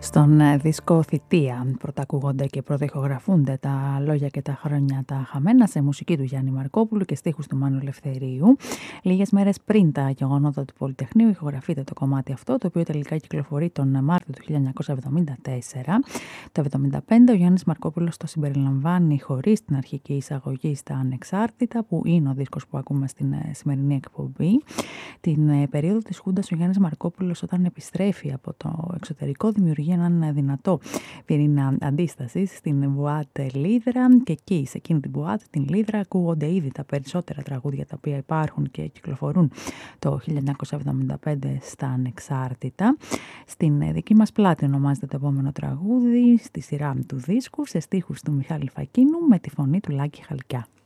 Στον δίσκο Θητεία πρωτακούγονται και πρωτοηχογραφούνται τα λόγια και τα χρόνια τα χαμένα σε μουσική του Γιάννη Μαρκόπουλου και στίχους του Μάνου Ελευθερίου. Λίγες μέρες πριν τα γεγονότα του Πολυτεχνείου ηχογραφείται το κομμάτι αυτό, το οποίο τελικά κυκλοφορεί τον Μάρτιο του 1974. Το 1975 ο Γιάννης Μαρκόπουλος το συμπεριλαμβάνει χωρίς την αρχική εισαγωγή στα Ανεξάρτητα, που είναι ο δίσκος που ακούμε στην σημερινή εκπομπή. Την περίοδο της Χούντας ο Γιάννης Μαρκόπουλος, όταν επιστρέφει από το εξωτερικό, δημιουργεί έναν δυνατό πυρήνα αντίστασης στην Μπουάτ Λίδρα, και εκεί σε εκείνη την Μπουάτ, την Λίδρα, ακούγονται ήδη τα περισσότερα τραγούδια τα οποία υπάρχουν και κυκλοφορούν το 1975 στα Ανεξάρτητα. Στην δική μας πλάτη ονομάζεται το επόμενο τραγούδι στη σειρά του δίσκου, σε στίχους του Μιχάλη Φακίνου με τη φωνή του Λάκη Χαλκιά.